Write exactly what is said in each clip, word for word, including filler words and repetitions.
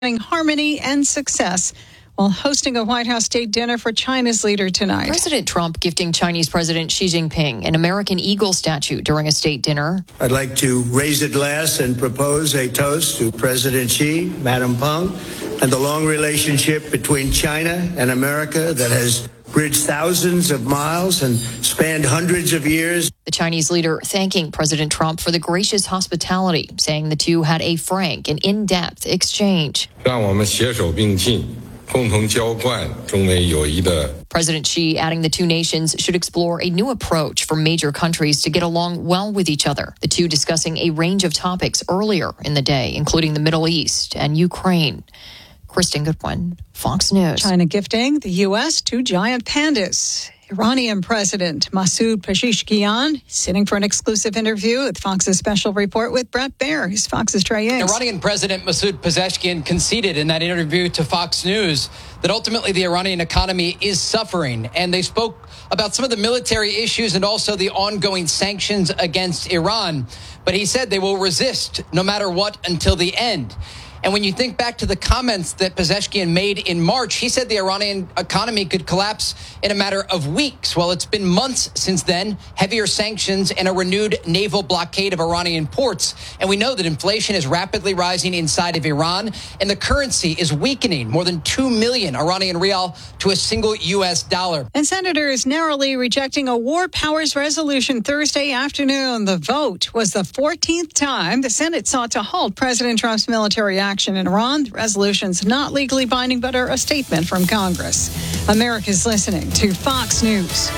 harmony and success while hosting a White House state dinner for China's leader tonight. President Trump gifting Chinese President Xi Jinping an American eagle statue during a state dinner. I'd like to raise a glass and propose a toast to President Xi, Madam Peng, and the long relationship between China and America that has bridged thousands of miles and spanned hundreds of years. The Chinese leader thanking President Trump for the gracious hospitality, saying the two had a frank and in-depth exchange. 让我们携手并进，共同浇灌中美友谊的。 President Xi adding the two nations should explore a new approach for major countries to get along well with each other. The two discussing a range of topics earlier in the day, including the Middle East and Ukraine. Kristen Goodwin, Fox News. China gifting the U S two giant pandas. Iranian President Masoud Pezeshkian sitting for an exclusive interview with Fox's special report with Brett Baer. He's Fox's Trey Hicks. Iranian President Masoud Pezeshkian conceded in that interview to Fox News that ultimately the Iranian economy is suffering. And they spoke about some of the military issues and also the ongoing sanctions against Iran. But he said they will resist no matter what until the end. And when you think back to the comments that Pezeshkian made in March, he said the Iranian economy could collapse in a matter of weeks. Well, it's been months since then, heavier sanctions and a renewed naval blockade of Iranian ports. And we know that inflation is rapidly rising inside of Iran, and the currency is weakening, more than two million Iranian rial to a single U S dollar. And senators narrowly rejecting a war powers resolution Thursday afternoon. The vote was the fourteenth time the Senate sought to halt President Trump's military action. Action in Iran. The resolution's not legally binding, but are a statement from Congress. America's listening to Fox News.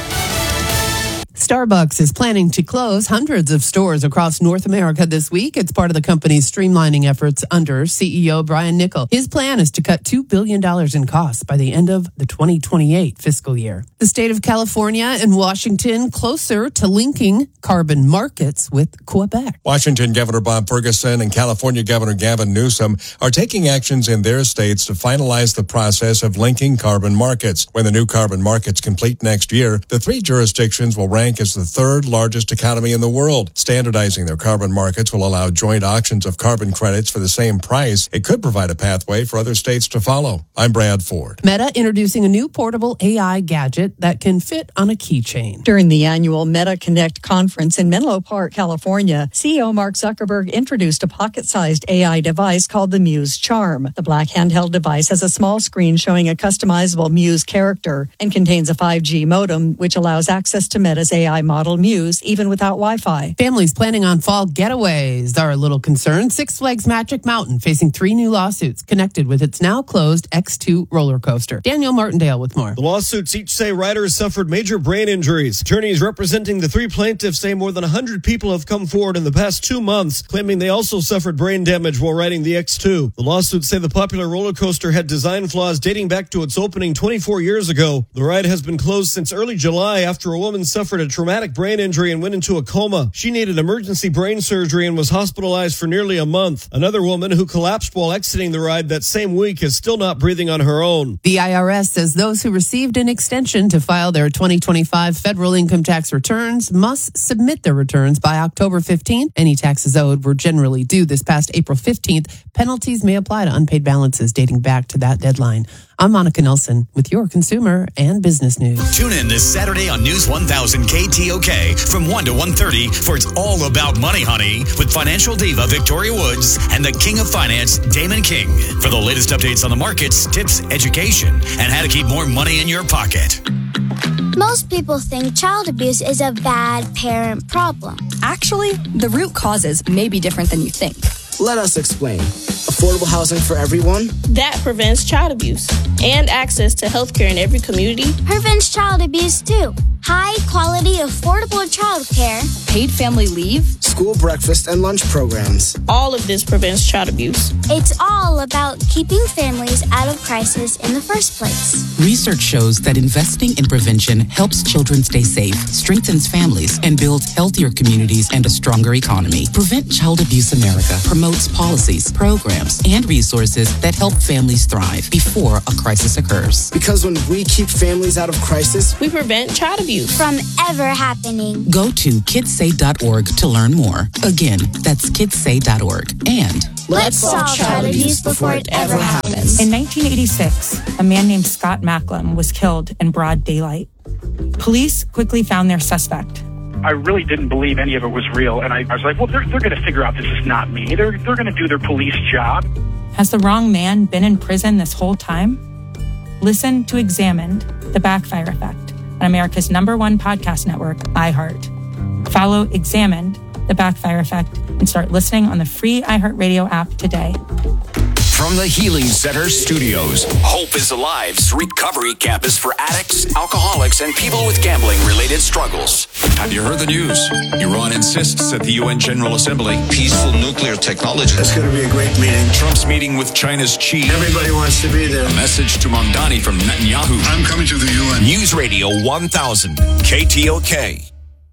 Starbucks is planning to close hundreds of stores across North America this week. It's part of the company's streamlining efforts under C E O Brian Niccol. His plan is to cut two billion dollars in costs by the end of the twenty twenty-eight fiscal year. The state of California and Washington closer to linking carbon markets with Quebec. Washington Governor Bob Ferguson and California Governor Gavin Newsom are taking actions in their states to finalize the process of linking carbon markets. When the new carbon markets complete next year, the three jurisdictions will rank as the third largest economy in the world. Standardizing their carbon markets will allow joint auctions of carbon credits for the same price. It could provide a pathway for other states to follow. I'm Brad Ford. Meta introducing a new portable A I gadget that can fit on a keychain. During the annual Meta Connect conference in Menlo Park, California, C E O Mark Zuckerberg introduced a pocket-sized A I device called the Muse Charm. The black handheld device has a small screen showing a customizable Muse character and contains a five G modem, which allows access to Meta's A I model Muse, even without Wi-Fi. Families planning on fall getaways are a little concerned. Six Flags Magic Mountain facing three new lawsuits connected with its now closed X two roller coaster. Daniel Martindale with more. The lawsuits each say riders suffered major brain injuries. Attorneys representing the three plaintiffs say more than one hundred people have come forward in the past two months, claiming they also suffered brain damage while riding the X two. The lawsuits say the popular roller coaster had design flaws dating back to its opening twenty-four years ago. The ride has been closed since early July after a woman suffered a traumatic brain injury and went into a coma. She needed emergency brain surgery and was hospitalized for nearly a month. Another woman who collapsed while exiting the ride that same week is still not breathing on her own. The I R S says those who received an extension to file their twenty twenty-five federal income tax returns must submit their returns by October fifteenth. Any taxes owed were generally due this past April fifteenth. Penalties may apply to unpaid balances dating back to that deadline. I'm Monica Nelson with your consumer and business news. Tune in this Saturday on News one thousand K T O K from one to one thirty for It's All About Money, Honey, with financial diva Victoria Woods and the king of finance, Damon King, for the latest updates on the markets, tips, education, and how to keep more money in your pocket. Most people think child abuse is a bad parent problem. Actually, the root causes may be different than you think. Let us explain. Affordable housing for everyone? That prevents child abuse. And access to health care in every community. Prevents child abuse too. High quality, affordable child care. Paid family leave. School breakfast and lunch programs. All of this prevents child abuse. It's all about keeping families out of crisis in the first place. Research shows that investing in prevention helps children stay safe, strengthens families, and builds healthier communities and a stronger economy. Prevent Child Abuse America promotes policies, programs, programs and resources that help families thrive before a crisis occurs. Because when we keep families out of crisis, we prevent child abuse from ever happening. Go to kids say dot org to learn more. Again, that's kids say dot org. And let's solve child abuse before it ever happens. In nineteen eighty-six, a man named Scott Macklem was killed in broad daylight. Police quickly found their suspect. I really didn't believe any of it was real, and I, I was like, well, they're, they're going to figure out this is not me. They're, they're going to do their police job. Has the wrong man been in prison this whole time? Listen to Examined, The Backfire Effect, on America's number one podcast network, iHeart. Follow Examined, The Backfire Effect, and start listening on the free iHeartRadio app today. From the Healing Center studios, Hope is Alive's recovery campus for addicts, alcoholics, and people with gambling-related struggles. Have you heard the news? Iran insists at the U N General Assembly. Peaceful nuclear technology. That's going to be a great meeting. Trump's meeting with China's Xi. Everybody wants to be there. A message to Mamdani from Netanyahu. I'm coming to the U N. News Radio one thousand, K T O K.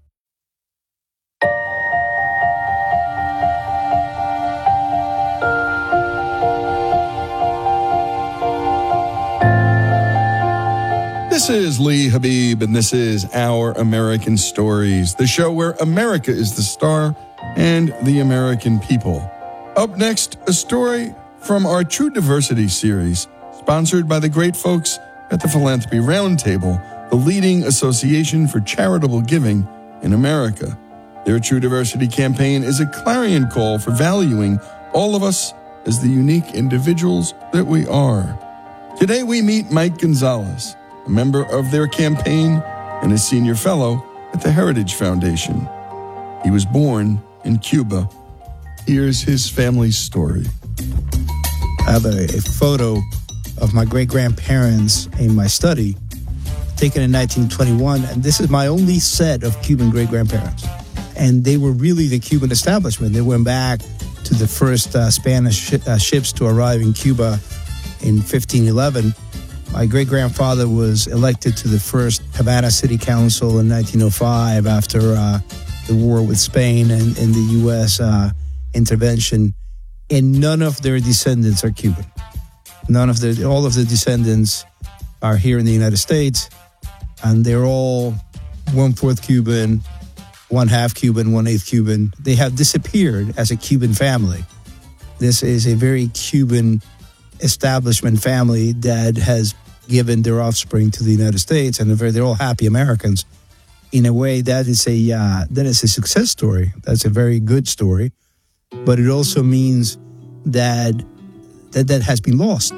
This is Lee Habib, and this is Our American Stories, the show where America is the star and the American people. Up next, a story from our True Diversity series, sponsored by the great folks at the Philanthropy Roundtable, the leading association for charitable giving in America. Their True Diversity campaign is a clarion call for valuing all of us as the unique individuals that we are. Today we meet Mike Gonzalez, a member of their campaign and a senior fellow at the Heritage Foundation. He was born in Cuba. Here's his family's story. I have a, a photo of my great-grandparents in my study, taken in nineteen twenty-one, and this is my only set of Cuban great-grandparents. And they were really the Cuban establishment. They went back to the first uh, Spanish sh- uh, ships to arrive in Cuba in fifteen eleven. My great-grandfather was elected to the first Havana City Council in nineteen oh five after uh, the war with Spain and, and the U S uh, intervention. And none of their descendants are Cuban. None of their, all of the descendants are here in the United States, and they're all one-fourth Cuban, one-half Cuban, one-eighth Cuban. They have disappeared as a Cuban family. This is a very Cuban establishment family that has given their offspring to the United States, and they're, they're all happy Americans. In a way, that is a uh, that is a success story. That's a very good story, but it also means that that, that has been lost.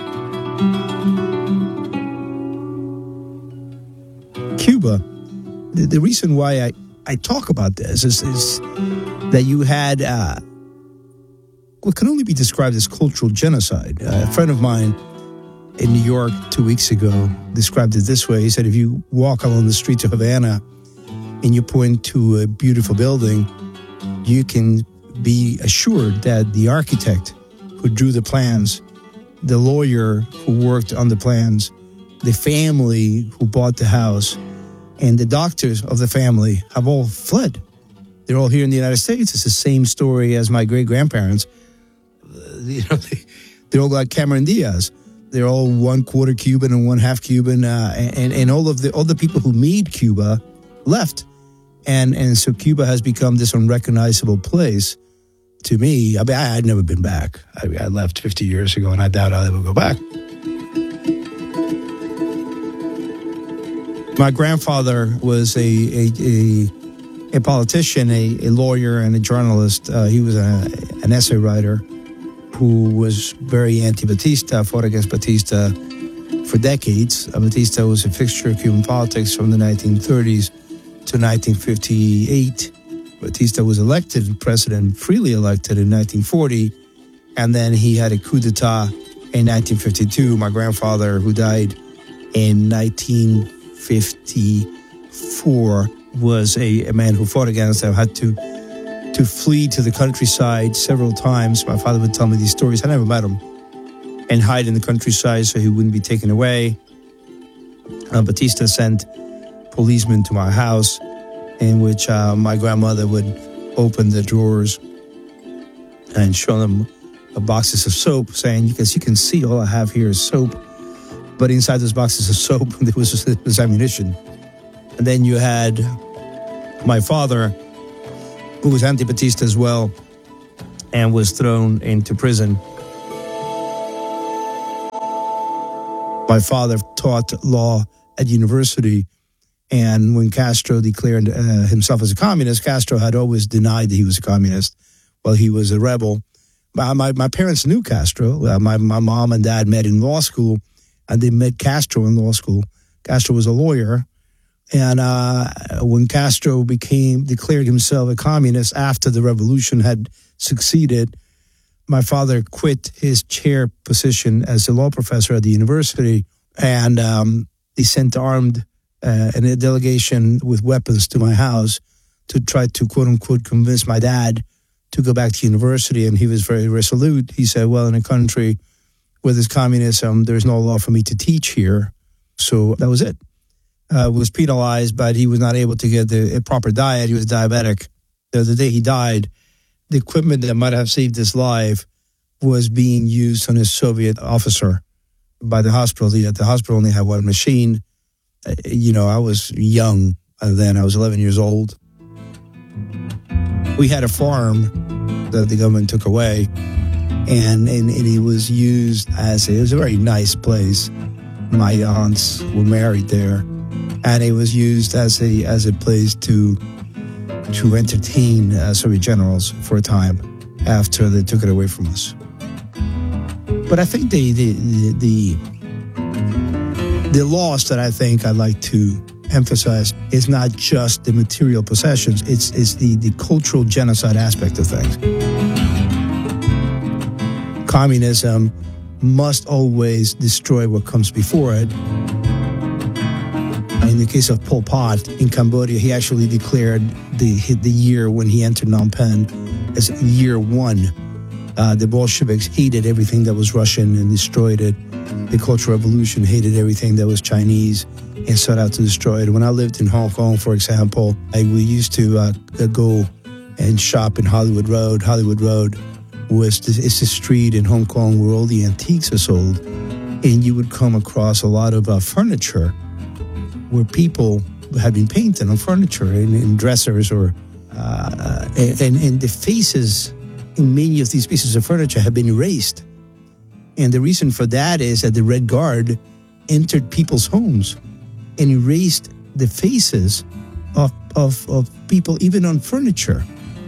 Cuba, the, the reason why I, I talk about this is, is that you had uh, what can only be described as cultural genocide. Uh, a friend of mine in New York two weeks ago described it this way. He said, if you walk along the streets of Havana and you point to a beautiful building, you can be assured that the architect who drew the plans, the lawyer who worked on the plans, the family who bought the house, and the doctors of the family have all fled. They're all here in the United States. It's the same story as my great-grandparents. You know, they, they're all like Cameron Diaz. They're all one quarter Cuban and one half Cuban, uh, and and all of the all the people who made Cuba left, and and so Cuba has become this unrecognizable place to me. I mean, I had never been back. I, I left fifty years ago, and I doubt I'll ever go back. My grandfather was a a a, a politician, a, a lawyer, and a journalist. Uh, he was a, an essay writer who was very anti-Batista, fought against Batista for decades. Uh, Batista was a fixture of Cuban politics from the nineteen thirties to nineteen fifty-eight. Batista was elected president, freely elected in nineteen forty, and then he had a coup d'etat in nineteen fifty-two. My grandfather, who died in nineteen fifty-four, was a, a man who fought against them, had to to flee to the countryside several times. My father would tell me these stories. I never met him. And hide in the countryside so he wouldn't be taken away. Uh, Batista sent policemen to my house, in which uh, my grandmother would open the drawers and show them of boxes of soap, saying, because you can see all I have here is soap. But inside those boxes of soap, there was, there was ammunition. And then you had my father, who was anti-Batista as well, and was thrown into prison. My father taught law at university, and when Castro declared uh, himself as a communist, Castro had always denied that he was a communist. Well, he was a rebel. My, my, my parents knew Castro. Uh, my, my mom and dad met in law school, and they met Castro in law school. Castro was a lawyer. And uh, when Castro became declared himself a communist after the revolution had succeeded, my father quit his chair position as a law professor at the university, and um, he sent armed uh, and a delegation with weapons to my house to try to, quote unquote, convince my dad to go back to university. And he was very resolute. He said, well, in a country where there's communism, there's no law for me to teach here. So that was it. Uh, was penalized, but he was not able to get the a proper diet. He was diabetic. The, the day he died, the equipment that might have saved his life was being used on a Soviet officer by the hospital. The, the hospital only had one machine. Uh, you know, I was young then. I was eleven years old. We had a farm that the government took away, and, and, and it was used as, a, it was a very nice place. My aunts were married there. And it was used as a as a place to to entertain uh, Soviet generals for a time after they took it away from us. But I think the the the, the, the loss that I think I'd like to emphasize is not just the material possessions; it's it's the the cultural genocide aspect of things. Communism must always destroy what comes before it. In the case of Pol Pot in Cambodia, he actually declared the the year when he entered Phnom Penh as year one. Uh, the Bolsheviks hated everything that was Russian and destroyed it. The Cultural Revolution hated everything that was Chinese and set out to destroy it. When I lived in Hong Kong, for example, I, we used to uh, go and shop in Hollywood Road. Hollywood Road was the, it's the street in Hong Kong where all the antiques are sold. And you would come across a lot of uh, furniture where people had been painted on furniture in, in dressers or uh, and, and the faces in many of these pieces of furniture have been erased. And the reason for that is that the Red Guard entered people's homes and erased the faces of of, of people, even on furniture.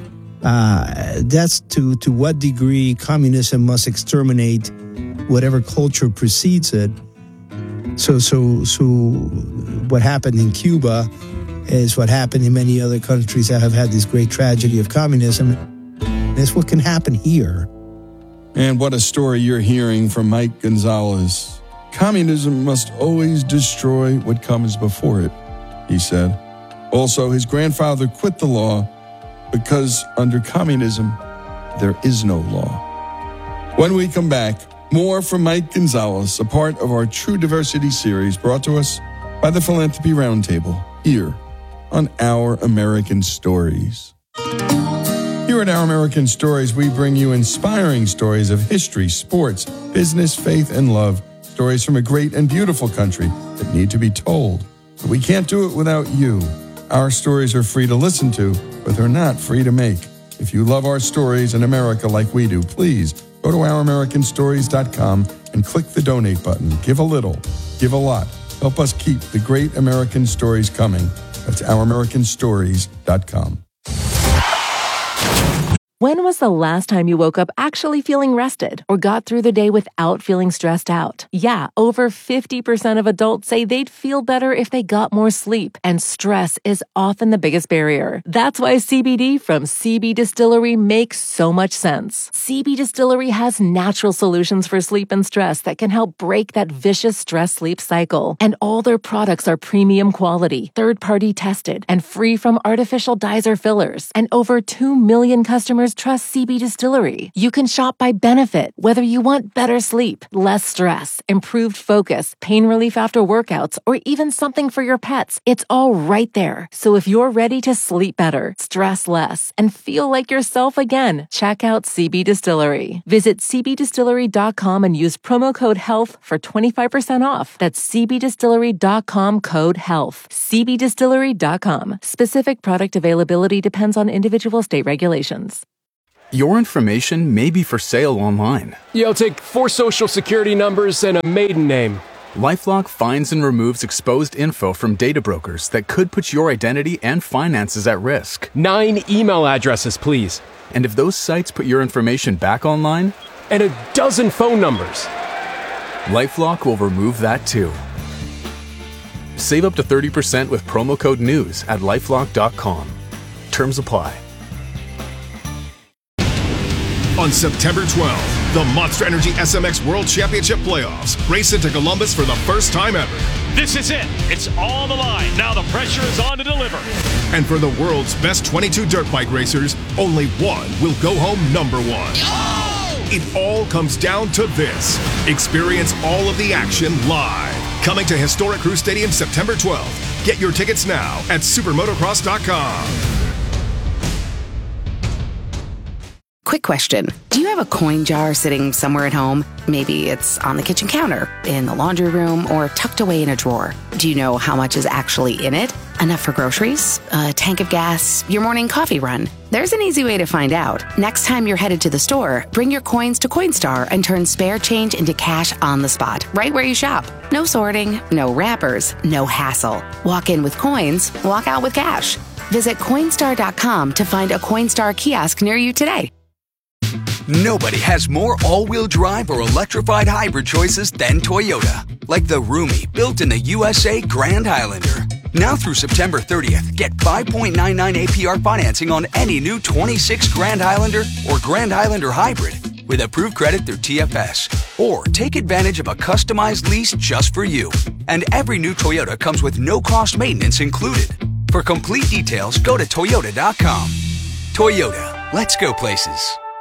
Uh, that's to, to what degree communism must exterminate whatever culture precedes it. So, so, so what happened in Cuba is what happened in many other countries that have had this great tragedy of communism. And it's what can happen here. And what a story you're hearing from Mike Gonzalez. Communism must always destroy what comes before it, he said. Also, his grandfather quit the law because under communism, there is no law. When we come back, more from Mike Gonzalez, a part of our True Diversity series brought to us by the Philanthropy Roundtable, here on Our American Stories. Here at Our American Stories, we bring you inspiring stories of history, sports, business, faith, and love. Stories from a great and beautiful country that need to be told. But we can't do it without you. Our stories are free to listen to, but they're not free to make. If you love our stories in America like we do, please go to our american stories dot com and click the donate button. Give a little, give a lot. Help us keep the great American stories coming. That's our american stories dot com. When was the last time you woke up actually feeling rested or got through the day without feeling stressed out? Yeah, over fifty percent of adults say they'd feel better if they got more sleep, and stress is often the biggest barrier. That's why C B D from C B Distillery makes so much sense. C B Distillery has natural solutions for sleep and stress that can help break that vicious stress-sleep cycle. And all their products are premium quality, third-party tested, and free from artificial dyes or fillers. And over two million customers trust C B Distillery. You can shop by benefit, whether you want better sleep, less stress, improved focus, pain relief after workouts, or even something for your pets. It's all right there. So if you're ready to sleep better, stress less, and feel like yourself again, check out C B Distillery. Visit c b distillery dot com and use promo code HEALTH for twenty-five percent off. That's c b distillery dot com code HEALTH. c b distillery dot com. Specific product availability depends on individual state regulations. Your information may be for sale online. Yeah, I'll take four social security numbers and a maiden name. LifeLock finds and removes exposed info from data brokers that could put your identity and finances at risk. Nine email addresses, please. And if those sites put your information back online? And a dozen phone numbers. LifeLock will remove that too. Save up to thirty percent with promo code NEWS at lifelock dot com. Terms apply. On September twelfth, the Monster Energy S M X World Championship Playoffs race into Columbus for the first time ever. This is it. It's on the line. Now the pressure is on to deliver. And for the world's best twenty-two dirt bike racers, only one will go home number one. Oh! It all comes down to this. Experience all of the action live. Coming to historic Crew Stadium September twelfth. Get your tickets now at supermotocross dot com. Quick question. Do you have a coin jar sitting somewhere at home? Maybe it's on the kitchen counter, in the laundry room, or tucked away in a drawer. Do you know how much is actually in it? Enough for groceries? A tank of gas? Your morning coffee run? There's an easy way to find out. Next time you're headed to the store, bring your coins to Coinstar and turn spare change into cash on the spot, right where you shop. No sorting, no wrappers, no hassle. Walk in with coins, walk out with cash. Visit Coinstar dot com to find a Coinstar kiosk near you today. Nobody has more all-wheel drive or electrified hybrid choices than Toyota. Like the roomy, built in the U S A Grand Highlander. Now through September thirtieth, get five point nine nine A P R financing on any new twenty-six Grand Highlander or Grand Highlander Hybrid with approved credit through T F S. Or take advantage of a customized lease just for you. And every new Toyota comes with no-cost maintenance included. For complete details, go to toyota dot com. Toyota, let's go places.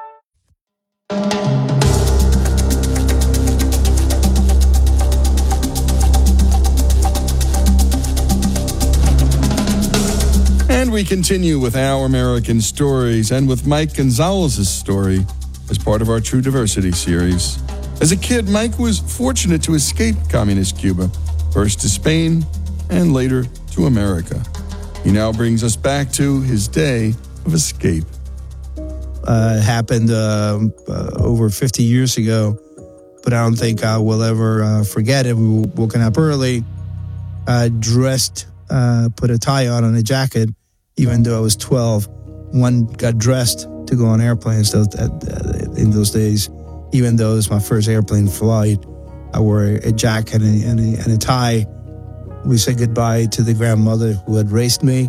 And we continue with Our American Stories and with Mike Gonzalez's story as part of our True Diversity series. As a kid, Mike was fortunate to escape communist Cuba, first to Spain and later to America. He now brings us back to his day of escape. Uh, it happened uh, uh, over fifty years ago, but I don't think I will ever uh, forget it. We were woken up early, uh, dressed, uh, put a tie on and a jacket, even though I was twelve. One got dressed to go on airplanes those, uh, in those days. Even though it was my first airplane flight, I wore a jacket and a, and a, and a tie. We said goodbye to the grandmother who had raised me,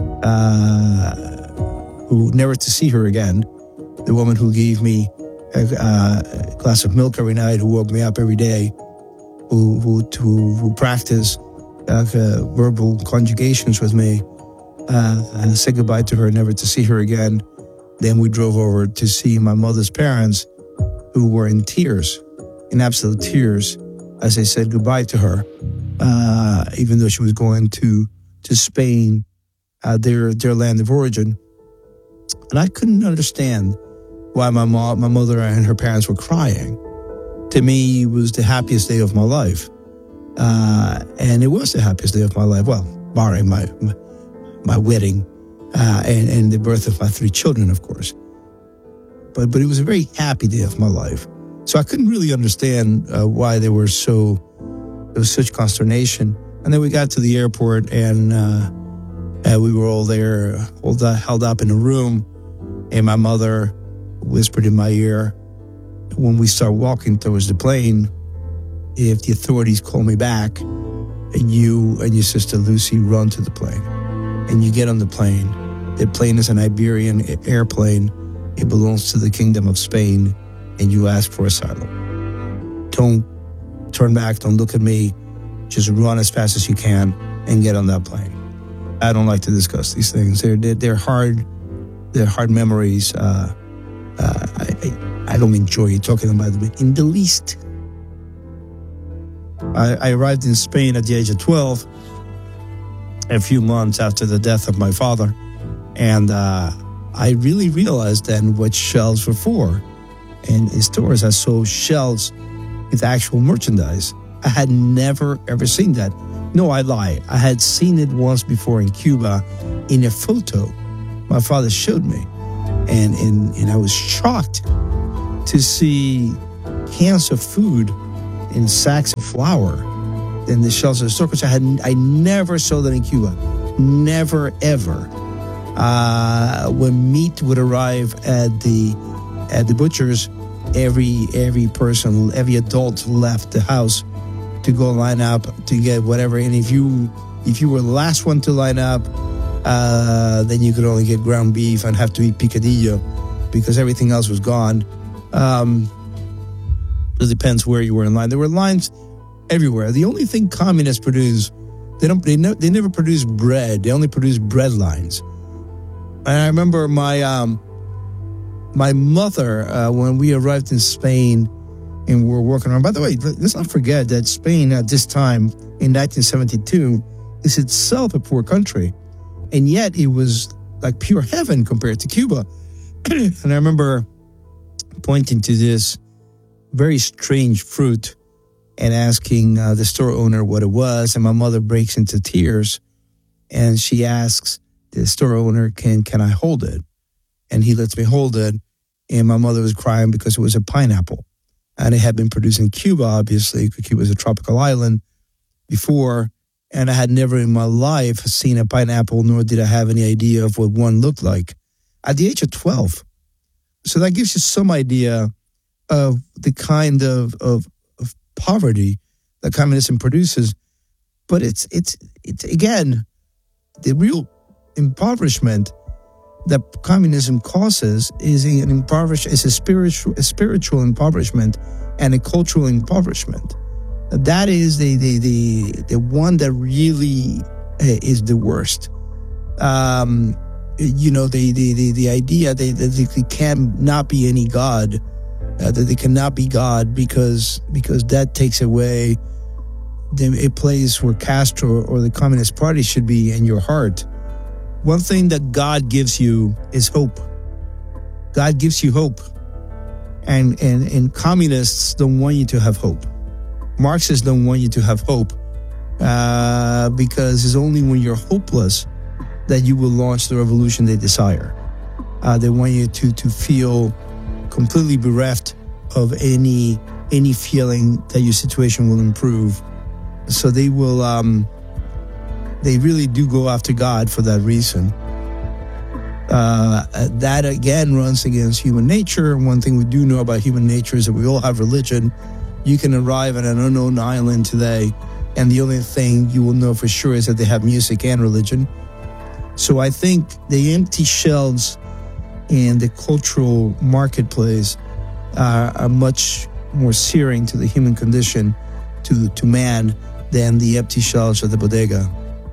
uh, who never to see her again. The woman who gave me a, uh, a glass of milk every night, who woke me up every day, who who who, who practiced uh, uh, verbal conjugations with me, uh, and said goodbye to her, never to see her again. Then we drove over to see my mother's parents, who were in tears, in absolute tears, as I said goodbye to her, uh, even though she was going to to Spain, uh, their their land of origin. And I couldn't understand why my mom, my mother and her parents were crying. To me, it was the happiest day of my life. Uh, and it was the happiest day of my life. Well, barring my my, my wedding uh, and, and the birth of my three children, of course. But but it was a very happy day of my life. So I couldn't really understand uh, why they were so, there was such consternation. And then we got to the airport and uh, uh, we were all there, all held up in a room. And my mother whispered in my ear, when we start walking towards the plane, if the authorities call me back, and you and your sister Lucy run to the plane. And you get on the plane. The plane is an Iberian airplane. It belongs to the Kingdom of Spain, and you ask for asylum. Don't turn back, don't look at me. Just run as fast as you can and get on that plane. I don't like to discuss these things. They're, they're, they're hard, they're hard memories. Uh, Uh, I, I don't enjoy talking about them in the least. I, I arrived in Spain at the age of twelve, a few months after the death of my father. And uh, I really realized then what shelves were for. And in stores, I saw shelves with actual merchandise. I had never, ever seen that. No, I lie. I had seen it once before in Cuba in a photo my father showed me. And, and, and I was shocked to see cans of food in sacks of flour in the shelves of the store, because I, had, I never saw that in Cuba. Never, ever. Uh, when meat would arrive at the at the butcher's, every every person, every adult left the house to go line up to get whatever. And if you if you were the last one to line up, uh, then you could only get ground beef and have to eat picadillo because everything else was gone. Um, it depends where you were in line. There were lines everywhere. The only thing communists produce, they don't they, ne- they never produce bread. They only produce bread lines. And I remember my um, my mother, uh, when we arrived in Spain and we were working on, by the way, let's not forget that Spain at this time in nineteen seventy-two is itself a poor country. And yet it was like pure heaven compared to Cuba. And I remember pointing to this very strange fruit and asking uh, the store owner what it was. And my mother breaks into tears and she asks the store owner, can can I hold it? And he lets me hold it. And my mother was crying because it was a pineapple. And it had been produced in Cuba, obviously, because Cuba was a tropical island before. And I had never in my life seen a pineapple, nor did I have any idea of what one looked like at the age of twelve. So that gives you some idea of the kind of, of, of poverty that communism produces. But it's, it's, it's again, the real impoverishment that communism causes is an impoverish is a spiritual a spiritual impoverishment and a cultural impoverishment. That is the the the, the one that really is the worst. Um, you know, the the the, the idea that, that there cannot be any God, uh, that there cannot be God because because that takes away the, a place where Castro or the Communist Party should be in your heart. One thing that God gives you is hope. God gives you hope. And, and, and communists don't want you to have hope. Marxists don't want you to have hope uh, because it's only when you're hopeless that you will launch the revolution they desire. Uh, they want you to, to feel completely bereft of any, any feeling that your situation will improve. So they will... Um, They really do go after God for that reason. Uh, that, again, runs against human nature. One thing we do know about human nature is that we all have religion. You can arrive at an unknown island today, and the only thing you will know for sure is that they have music and religion. So I think the empty shelves in the cultural marketplace uh, are much more searing to the human condition, to, to man, than the empty shelves of the bodega.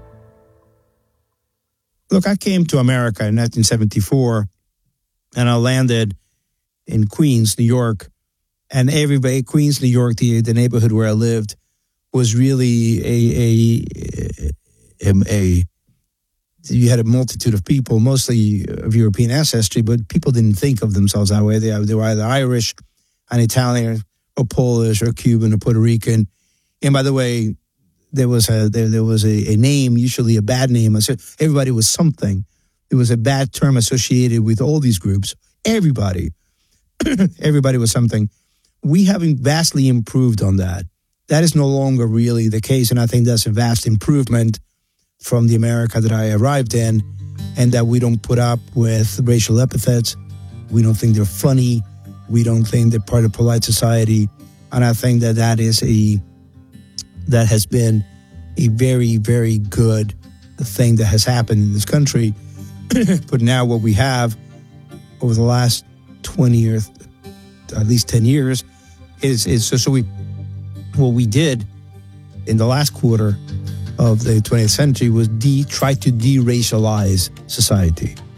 Look, I came to America in nineteen seventy-four, and I landed in Queens, New York. And everybody, Queens, New York, the, the neighborhood where I lived, was really a, a, a, a, you had a multitude of people, mostly of European ancestry, but people didn't think of themselves that way. They, they were either Irish, and Italian, or Polish, or Cuban, or Puerto Rican. And by the way, There was a there, there was a, a name, usually a bad name. So everybody was something. It was a bad term associated with all these groups. Everybody, everybody was something. We haven't vastly improved on that. That is no longer really the case, and I think that's a vast improvement from the America that I arrived in, and that we don't put up with racial epithets. We don't think they're funny. We don't think they're part of polite society, and I think that that is a that has been a very, very good thing that has happened in this country. But now what we have over the last twenty or at least ten years is, is so, so we, what we did in the last quarter of the twentieth century was de, try to de-racialize society.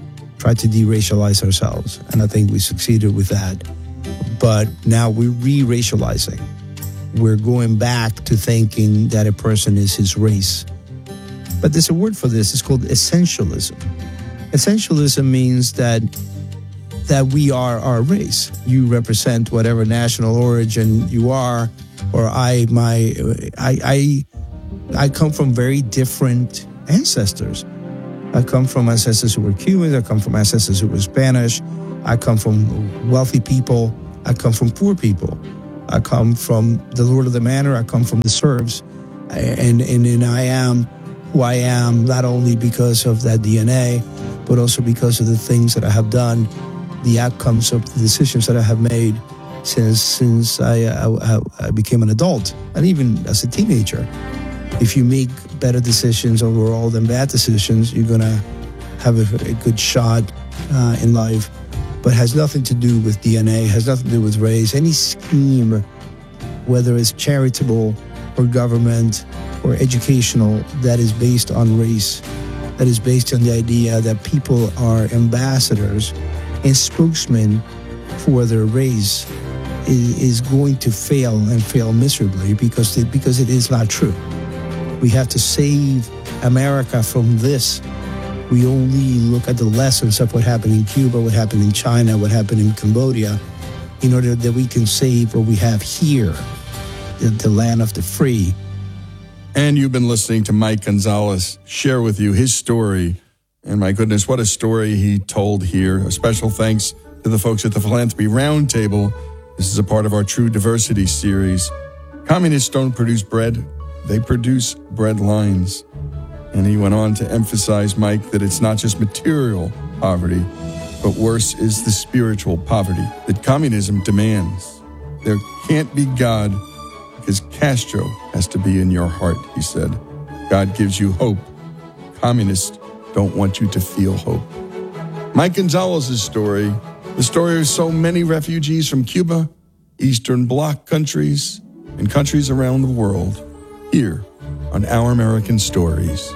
tried to deracialize ourselves. And I think we succeeded with that. But now we're re-racializing. We're going back to thinking that a person is his race. But there's a word for this. It's called essentialism. Essentialism means that that we are our race. You represent whatever national origin you are, or I, my, I, I, I come from very different ancestors. I come from ancestors who were Cubans. I come from ancestors who were Spanish. I come from wealthy people. I come from poor people. I come from the Lord of the Manor. I come from the serfs. And, and, and I am who I am, not only because of that D N A, but also because of the things that I have done, the outcomes of the decisions that I have made since since I, I, I became an adult, and even as a teenager. If you make better decisions overall than bad decisions, you're going to have a, a good shot uh, in life. But it has nothing to do with D N A, has nothing to do with race. Any scheme, whether it's charitable or government or educational, that is based on race, that is based on the idea that people are ambassadors and spokesmen for their race, is, is going to fail and fail miserably because it, because it is not true. We have to save America from this. We only look at the lessons of what happened in Cuba, what happened in China, what happened in Cambodia, in order that we can save what we have here, the, the land of the free. And you've been listening to Mike Gonzalez share with you his story. And my goodness, what a story he told here. A special thanks to the folks at the Philanthropy Roundtable. This is a part of our True Diversity series. Communists don't produce bread, they produce bread lines. And he went on to emphasize, Mike, that it's not just material poverty, but worse is the spiritual poverty that communism demands. There can't be God because Castro has to be in your heart, he said. God gives you hope. Communists don't want you to feel hope. Mike Gonzalez's story, the story of so many refugees from Cuba, Eastern Bloc countries, and countries around the world, here on Our American Stories.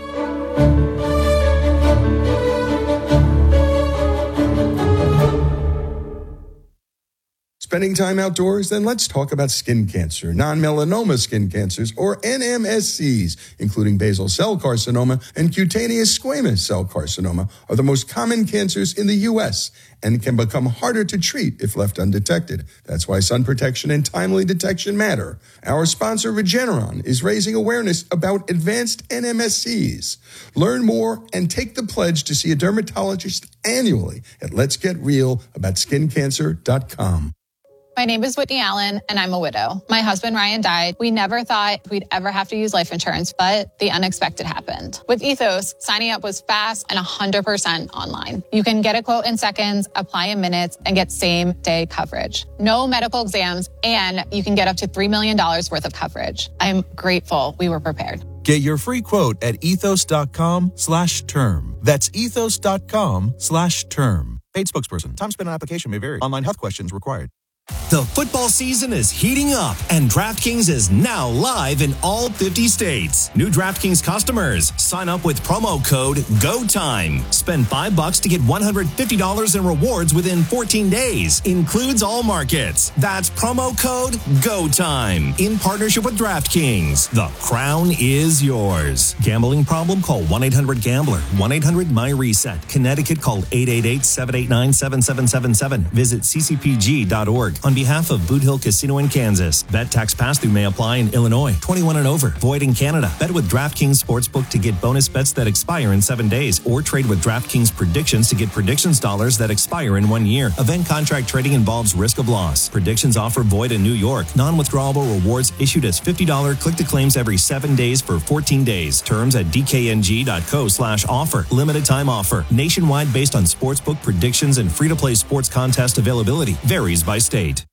Spending time outdoors? Then let's talk about skin cancer, non-melanoma skin cancers, or N M S Cs, including basal cell carcinoma and cutaneous squamous cell carcinoma, are the most common cancers in the U S and can become harder to treat if left undetected. That's why sun protection and timely detection matter. Our sponsor, Regeneron, is raising awareness about advanced N M S Cs. Learn more and take the pledge to see a dermatologist annually at lets get real about skin cancer dot com. My name is Whitney Allen, and I'm a widow. My husband, Ryan, died. We never thought we'd ever have to use life insurance, but the unexpected happened. With Ethos, signing up was fast and one hundred percent online. You can get a quote in seconds, apply in minutes, and get same-day coverage. No medical exams, and you can get up to three million dollars worth of coverage. I'm grateful we were prepared. Get your free quote at ethos.com slash term. That's ethos.com slash term. Paid spokesperson. Time spent on application may vary. Online health questions required. The football season is heating up, and DraftKings is now live in all fifty states. New DraftKings customers, sign up with promo code GOTIME. Spend five bucks to get one hundred fifty dollars in rewards within fourteen days. Includes all markets. That's promo code GOTIME. In partnership with DraftKings, the crown is yours. Gambling problem? Call one eight hundred gambler. one eight hundred my reset. Connecticut, call eight eight eight, seven eight nine, seven seven seven seven. Visit c c p g dot org. On behalf of Boot Hill Casino in Kansas, bet tax pass-through may apply in Illinois. twenty-one and over. Void in Canada. Bet with DraftKings Sportsbook to get bonus bets that expire in seven days, or trade with DraftKings Predictions to get predictions dollars that expire in one year. Event contract trading involves risk of loss. Predictions offer void in New York. Non-withdrawable rewards issued as fifty dollars click-to-claims every seven days for fourteen days. Terms at d k n g dot co slash offer. Limited time offer. Nationwide based on sportsbook predictions and free-to-play sports contest availability. Varies by state.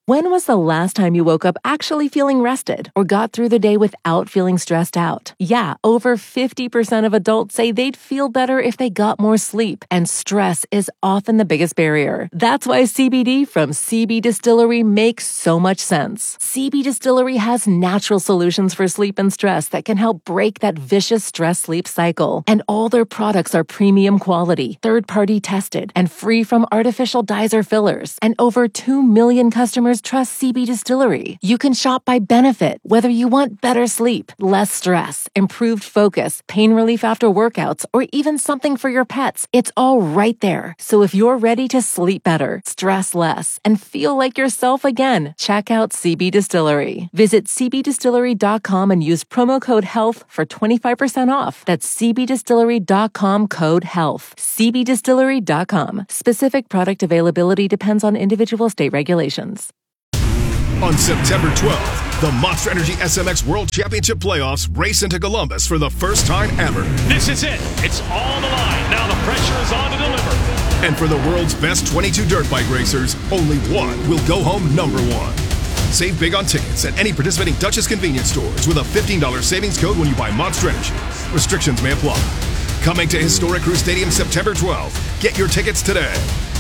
When was the last time you woke up actually feeling rested or got through the day without feeling stressed out? Yeah, over fifty percent of adults say they'd feel better if they got more sleep, and stress is often the biggest barrier. That's why C B D from C B Distillery makes so much sense. C B Distillery has natural solutions for sleep and stress that can help break that vicious stress-sleep cycle. And all their products are premium quality, third-party tested, and free from artificial dyes or fillers. And over two million customers trust C B Distillery. You can shop by benefit, whether you want better sleep, less stress, improved focus, pain relief after workouts, or even something for your pets. It's all right there. So if you're ready to sleep better, stress less, and feel like yourself again, check out C B Distillery. Visit c b distillery dot com and use promo code HEALTH for twenty-five percent off. That's c b distillery dot com code HEALTH. c b distillery dot com. Specific product availability depends on individual state regulations. On September twelfth, the Monster Energy S M X World Championship Playoffs race into Columbus for the first time ever. This is it. It's all on the line. Now the pressure is on to deliver. And for the world's best twenty-two dirt bike racers, only one will go home number one. Save big on tickets at any participating Dutchess convenience stores with a fifteen dollars savings code when you buy Monster Energy. Restrictions may apply. Coming to Historic Crew Stadium September twelfth. Get your tickets today.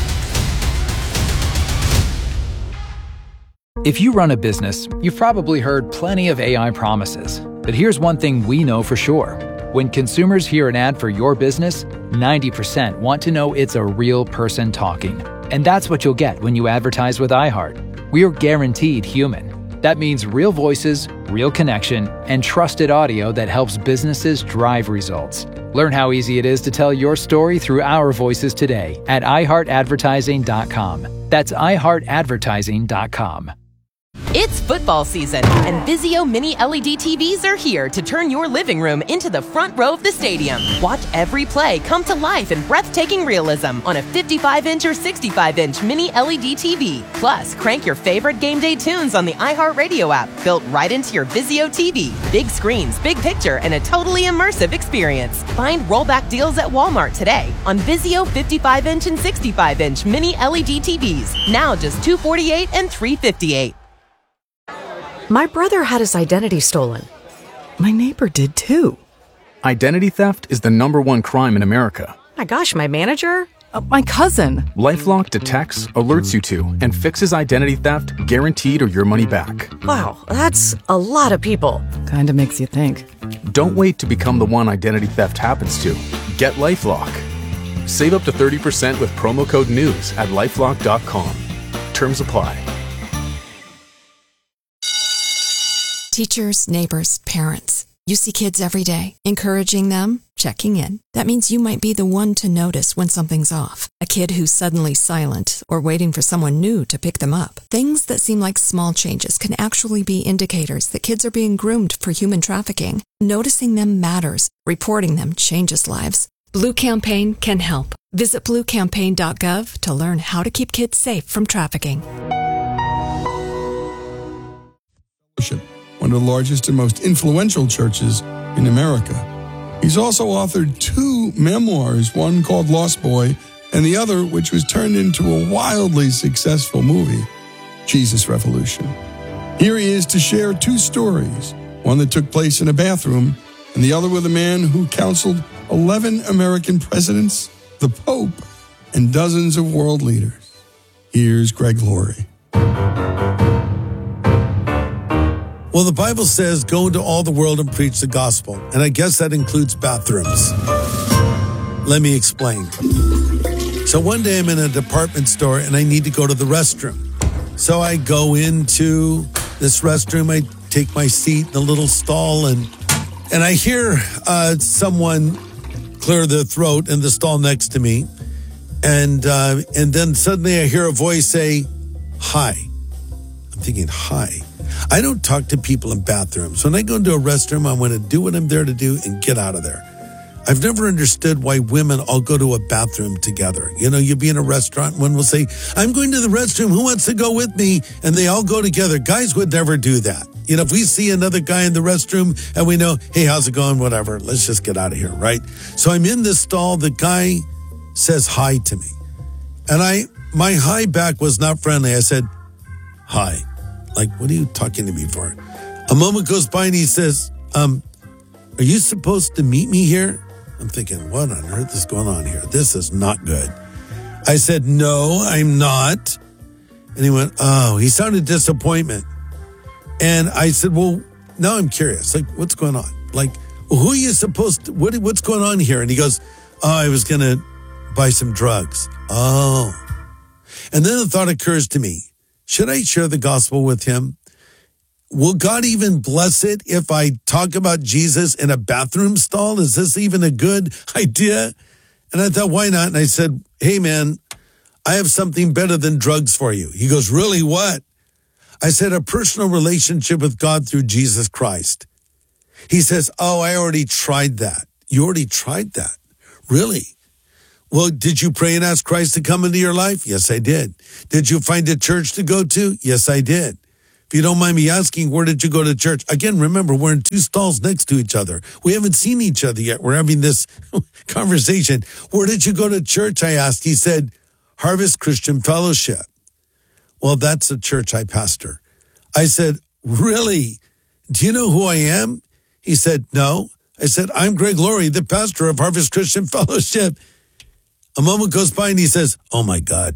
If you run a business, you've probably heard plenty of A I promises. But here's one thing we know for sure. When consumers hear an ad for your business, ninety percent want to know it's a real person talking. And that's what you'll get when you advertise with iHeart. We are guaranteed human. That means real voices, real connection, and trusted audio that helps businesses drive results. Learn how easy it is to tell your story through our voices today at i heart advertising dot com. That's i heart advertising dot com. It's football season, and Vizio Mini L E D T Vs are here to turn your living room into the front row of the stadium. Watch every play come to life in breathtaking realism on a fifty-five inch or sixty-five inch Mini L E D T V. Plus, crank your favorite game day tunes on the iHeartRadio app, built right into your Vizio T V. Big screens, big picture, and a totally immersive experience. Find rollback deals at Walmart today on Vizio fifty-five inch and sixty-five inch Mini L E D T Vs. Now just two hundred forty-eight dollars and three hundred fifty-eight dollars. My brother had his identity stolen. My neighbor did too. Identity theft is the number one crime in America. My gosh, my manager? Uh, my cousin. LifeLock detects, alerts you to, and fixes identity theft guaranteed or your money back. Wow, that's a lot of people. Kinda makes you think. Don't wait to become the one identity theft happens to. Get LifeLock. Save up to thirty percent with promo code NEWS at lifelock dot com. Terms apply. Teachers, neighbors, parents. You see kids every day, encouraging them, checking in. That means you might be the one to notice when something's off. A kid who's suddenly silent or waiting for someone new to pick them up. Things that seem like small changes can actually be indicators that kids are being groomed for human trafficking. Noticing them matters. Reporting them changes lives. Blue Campaign can help. Visit blue campaign dot gov to learn how to keep kids safe from trafficking. One of the largest and most influential churches in America. He's also authored two memoirs, one called Lost Boy, and the other, which was turned into a wildly successful movie, Jesus Revolution. Here he is to share two stories, one that took place in a bathroom, and the other with a man who counseled eleven American presidents, the Pope, and dozens of world leaders. Here's Greg Laurie. Well, the Bible says, go into all the world and preach the gospel. And I guess that includes bathrooms. Let me explain. So one day I'm in a department store and I need to go to the restroom. So I go into this restroom. I take my seat in a little stall and and I hear uh, someone clear their throat in the stall next to me. And, uh, and then suddenly I hear a voice say, hi. I'm thinking, hi. I don't talk to people in bathrooms. When I go into a restroom, I want to do what I'm there to do and get out of there. I've never understood why women all go to a bathroom together. You know, you'd be in a restaurant, one will say, I'm going to the restroom. Who wants to go with me? And they all go together. Guys would never do that. You know, if we see another guy in the restroom and we know, hey, how's it going? Whatever. Let's just get out of here, right? So I'm in this stall. The guy says hi to me. And I, my hi back was not friendly. I said, hi. Like, what are you talking to me for? A moment goes by and he says, um, are you supposed to meet me here? I'm thinking, what on earth is going on here? This is not good. I said, no, I'm not. And he went, oh, he sounded disappointment. And I said, well, now I'm curious. Like, what's going on? Like, well, who are you supposed to, what, what's going on here? And he goes, oh, I was going to buy some drugs. Oh. And then the thought occurs to me, should I share the gospel with him? Will God even bless it if I talk about Jesus in a bathroom stall? Is this even a good idea? And I thought, why not? And I said, hey, man, I have something better than drugs for you. He goes, really, what? I said, a personal relationship with God through Jesus Christ. He says, oh, I already tried that. You already tried that? Really? Well, did you pray and ask Christ to come into your life? Yes, I did. Did you find a church to go to? Yes, I did. If you don't mind me asking, where did you go to church? Again, remember, we're in two stalls next to each other. We haven't seen each other yet. We're having this conversation. Where did you go to church? I asked. He said, Harvest Christian Fellowship. Well, that's a church I pastor. I said, really? Do you know who I am? He said, no. I said, I'm Greg Laurie, the pastor of Harvest Christian Fellowship. A moment goes by and he says, oh my God.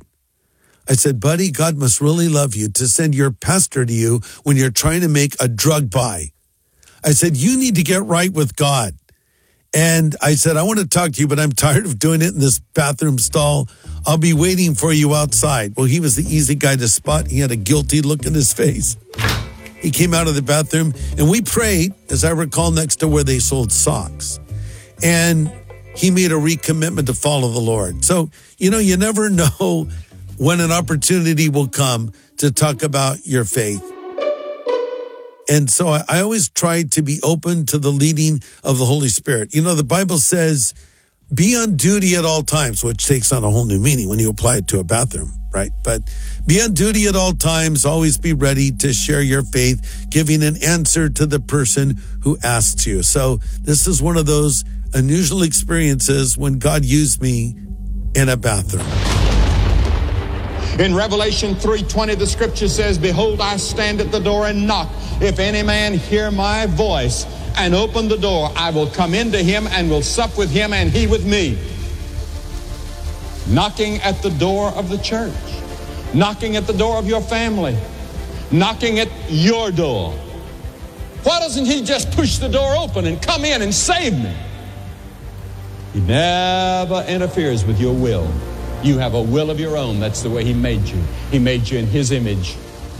I said, buddy, God must really love you to send your pastor to you when you're trying to make a drug buy. I said, you need to get right with God. And I said, I want to talk to you, but I'm tired of doing it in this bathroom stall. I'll be waiting for you outside. Well, he was the easy guy to spot. He had a guilty look in his face. He came out of the bathroom and we prayed, as I recall, next to where they sold socks. And he made a recommitment to follow the Lord. So, you know, you never know when an opportunity will come to talk about your faith. And so I, I always try to be open to the leading of the Holy Spirit. You know, the Bible says, be on duty at all times, which takes on a whole new meaning when you apply it to a bathroom, right? But be on duty at all times. Always be ready to share your faith, giving an answer to the person who asks you. So this is one of those unusual experiences when God used me in a bathroom. In Revelation three twenty, the scripture says, behold, I stand at the door and knock. If any man hear my voice and open the door, I will come into him and will sup with him and he with me. Knocking at the door of the church, knocking at the door of your family, knocking at your door. Why doesn't he just push the door open and come in and save me? He never interferes with your will. You have a will of your own. That's the way he made you. He made you in his image.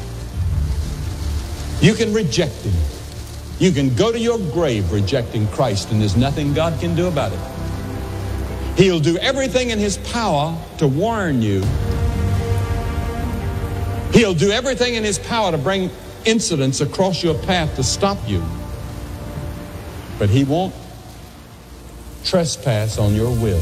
You can reject him. You can go to your grave rejecting Christ, and there's nothing God can do about it. He'll do everything in his power to warn you. He'll do everything in his power to bring incidents across your path to stop you. But he won't trespass on your will.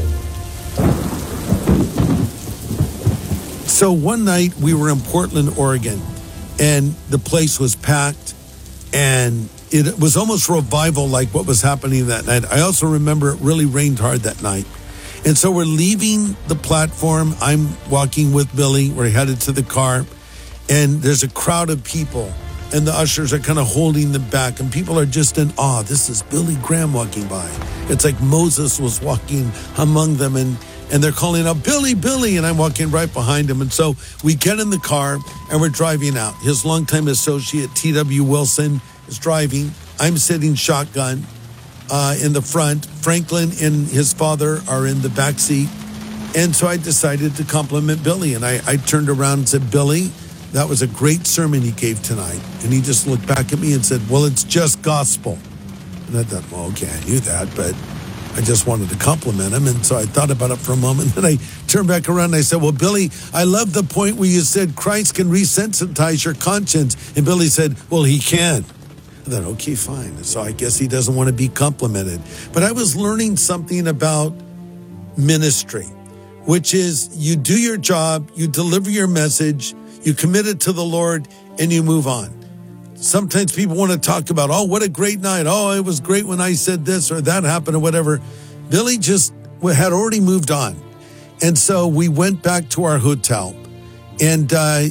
So one night we were in Portland, Oregon, and the place was packed, and it was almost revival like what was happening that night. I also remember it really rained hard that night. And so we're leaving the platform. I'm walking with Billy. We're headed to the car, and there's a crowd of people, and the ushers are kind of holding them back, and people are just in awe. This is Billy Graham walking by. It's like Moses was walking among them, and And they're calling out, Billy, Billy, and I'm walking right behind him. And so we get in the car, and we're driving out. His longtime associate, T W Wilson, is driving. I'm sitting shotgun uh, in the front. Franklin and his father are in the back seat. And so I decided to compliment Billy. And I, I turned around and said, Billy, that was a great sermon you gave tonight. And he just looked back at me and said, well, it's just gospel. And I thought, well, okay, I knew that, but I just wanted to compliment him. And so I thought about it for a moment. Then I turned back around and I said, well, Billy, I love the point where you said Christ can resensitize your conscience. And Billy said, well, he can. I thought, okay, fine. So I guess he doesn't want to be complimented. But I was learning something about ministry, which is you do your job, you deliver your message, you commit it to the Lord, and you move on. Sometimes people want to talk about, oh, what a great night. Oh, it was great when I said this or that happened or whatever. Billy just had already moved on. And so we went back to our hotel. And uh,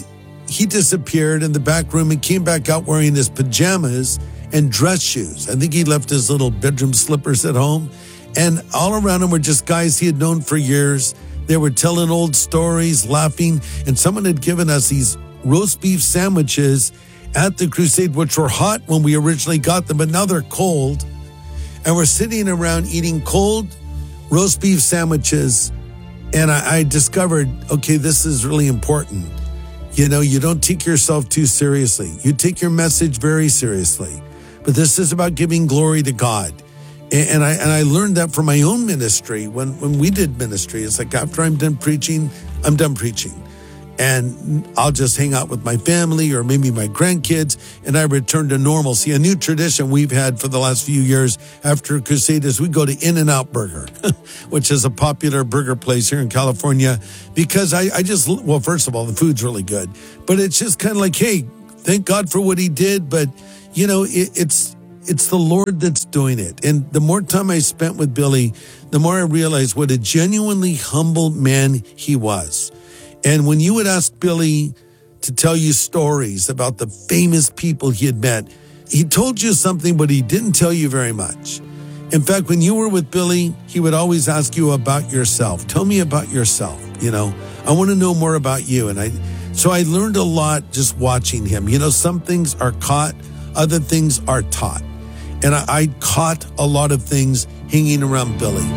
he disappeared in the back room and came back out wearing his pajamas and dress shoes. I think he left his little bedroom slippers at home. And all around him were just guys he had known for years. They were telling old stories, laughing. And someone had given us these roast beef sandwiches at the crusade, which were hot when we originally got them, but now they're cold. And we're sitting around eating cold roast beef sandwiches. And I, I discovered, okay, this is really important. You know, you don't take yourself too seriously. You take your message very seriously. But this is about giving glory to God. And, and I and I learned that from my own ministry. When, when we did ministry, it's like after I'm done preaching, I'm done preaching. And I'll just hang out with my family or maybe my grandkids, and I return to normalcy. A new tradition we've had for the last few years after Crusade is we go to In-N-Out Burger, which is a popular burger place here in California, because I, I just, well, first of all, the food's really good, but it's just kind of like, hey, thank God for what he did, but, you know, it, it's it's the Lord that's doing it. And the more time I spent with Billy, the more I realized what a genuinely humble man he was. And when you would ask Billy to tell you stories about the famous people he had met, he told you something, but he didn't tell you very much. In fact, when you were with Billy, he would always ask you about yourself. Tell me about yourself. You know, I want to know more about you. And I, so I learned a lot just watching him. You know, some things are caught, other things are taught. And I, I caught a lot of things hanging around Billy.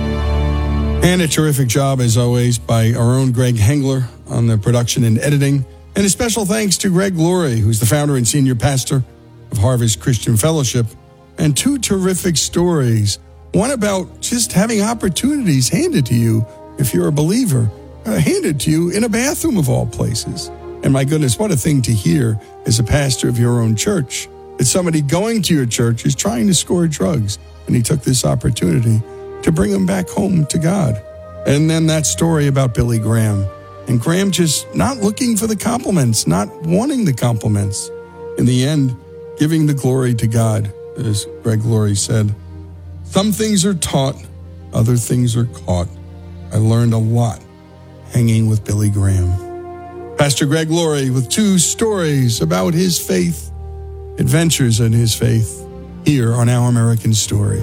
And a terrific job, as always, by our own Greg Hengler on the production and editing. And a special thanks to Greg Laurie, who's the founder and senior pastor of Harvest Christian Fellowship. And two terrific stories. One about just having opportunities handed to you, if you're a believer, uh, handed to you in a bathroom of all places. And my goodness, what a thing to hear as a pastor of your own church, that somebody going to your church is trying to score drugs. And he took this opportunity to bring him back home to God. And then that story about Billy Graham. And Graham just not looking for the compliments, not wanting the compliments. In the end, giving the glory to God, as Greg Laurie said. Some things are taught, other things are caught. I learned a lot hanging with Billy Graham. Pastor Greg Laurie with two stories about his faith, adventures in his faith, here on Our American Stories.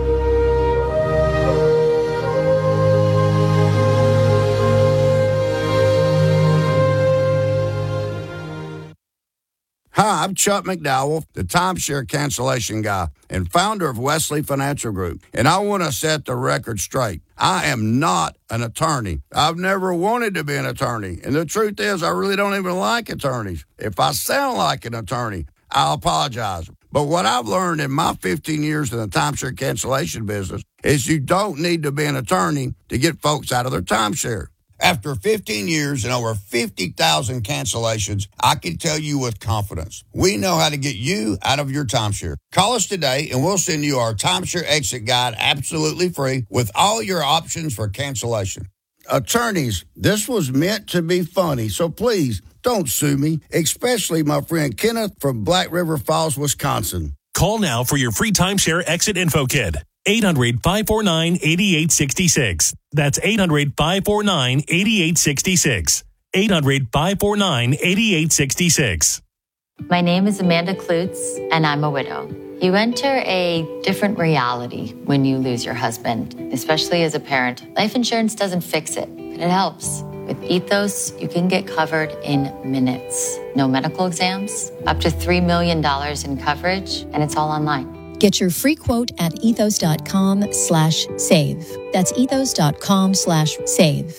Hi, I'm Chuck McDowell, the timeshare cancellation guy and founder of Wesley Financial Group. And I want to set the record straight. I am not an attorney. I've never wanted to be an attorney. And the truth is, I really don't even like attorneys. If I sound like an attorney, I'll apologize. But what I've learned in my fifteen years in the timeshare cancellation business is you don't need to be an attorney to get folks out of their timeshare. After fifteen years and over fifty thousand cancellations, I can tell you with confidence, we know how to get you out of your timeshare. Call us today and we'll send you our timeshare exit guide absolutely free with all your options for cancellation. Attorneys, this was meant to be funny, so please don't sue me, especially my friend Kenneth from Black River Falls, Wisconsin. Call now for your free timeshare exit info kit. eight hundred, five four nine, eight eight six six. That's eight hundred, five four nine, eight eight six six. eight hundred, five four nine, eight eight six six. My name is Amanda Klutz, and I'm a widow. You enter a different reality when you lose your husband, especially as a parent. Life insurance doesn't fix it, but it helps. With Ethos, you can get covered in minutes. No medical exams, up to three million dollars in coverage, and it's all online. Get your free quote at ethos.com slash save. That's ethos.com slash save.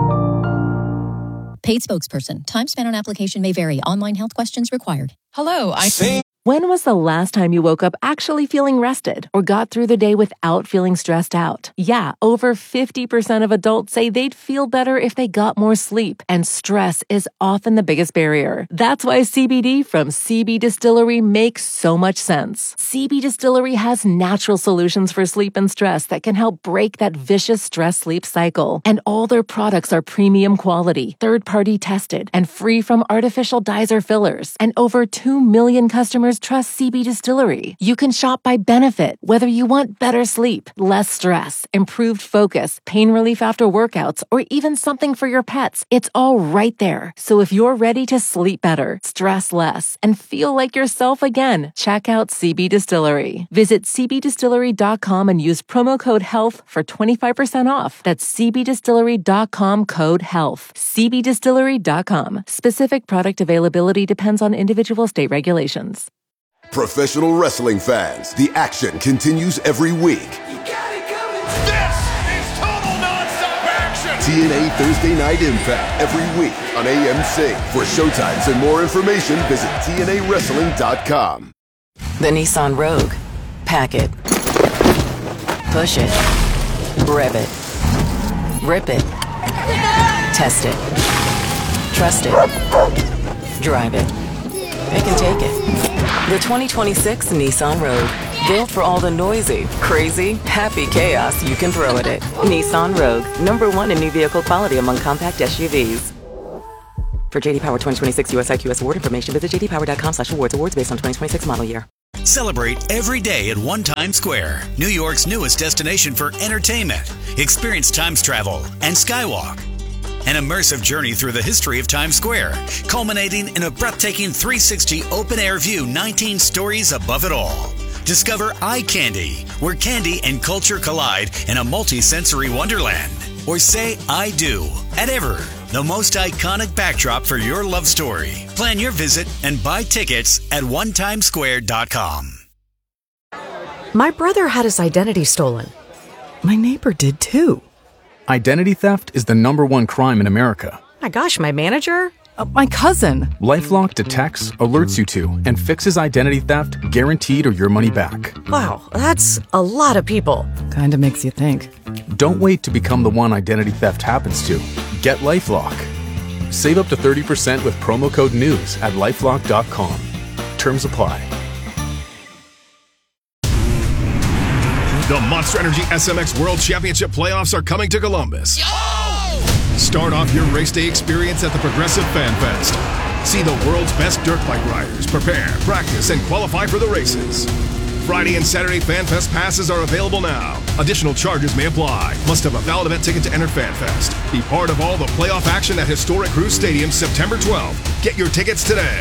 Paid spokesperson. Time spent on application may vary. Online health questions required. Hello, I... When was the last time you woke up actually feeling rested or got through the day without feeling stressed out? Yeah, over fifty percent of adults say they'd feel better if they got more sleep, and stress is often the biggest barrier. That's why C B D from C B Distillery makes so much sense. C B Distillery has natural solutions for sleep and stress that can help break that vicious stress-sleep cycle. And all their products are premium quality, third-party tested, and free from artificial dyes or fillers. And over two million customers customers trust C B Distillery. You can shop by benefit, whether you want better sleep, less stress, improved focus, pain relief after workouts, or even something for your pets. It's all right there. So if you're ready to sleep better, stress less, and feel like yourself again, check out C B Distillery. Visit c b distillery dot com and use promo code HEALTH for twenty-five percent off. That's c b distillery dot com code HEALTH. c b distillery dot com. Specific product availability depends on individual state regulations. Professional wrestling fans, the action continues every week. This is total nonstop action. T N A Thursday Night Impact every week on A M C. For showtimes and more information, visit T N A wrestling dot com. The Nissan Rogue. Pack it. Push it. Rev it. Rip it. Test it. Trust it. Drive it. They can take it. The twenty twenty-six Nissan Rogue. Built for all the noisy, crazy, happy chaos you can throw at it. Nissan Rogue. Number one in new vehicle quality among compact S U Vs. For J D Power twenty twenty-six U S I Q S award information, visit j d power dot com slash awards. Awards based on twenty twenty-six model year. Celebrate every day at One Times Square, New York's newest destination for entertainment. Experience Times Travel and Skywalk. An immersive journey through the history of Times Square, culminating in a breathtaking three sixty open-air view nineteen stories above it all. Discover Eye Candy, where candy and culture collide in a multi-sensory wonderland. Or say I do at Ever, the most iconic backdrop for your love story. Plan your visit and buy tickets at one times square dot com. My brother had his identity stolen. My neighbor did too. Identity theft is the number one crime in America. My gosh, my manager? Uh, my cousin. LifeLock detects, alerts you to, and fixes identity theft guaranteed or your money back. Wow, that's a lot of people. Kinda makes you think. Don't wait to become the one identity theft happens to. Get LifeLock. Save up to thirty percent with promo code NEWS at lifelock dot com. Terms apply. The Monster Energy S M X World Championship playoffs are coming to Columbus. Start off your race day experience at the Progressive Fan Fest. See the world's best dirt bike riders prepare, practice, and qualify for the races. Friday and Saturday Fan Fest passes are available now. Additional charges may apply. Must have a valid event ticket to enter Fan Fest. Be part of all the playoff action at historic Cruise Stadium September twelfth. Get your tickets today.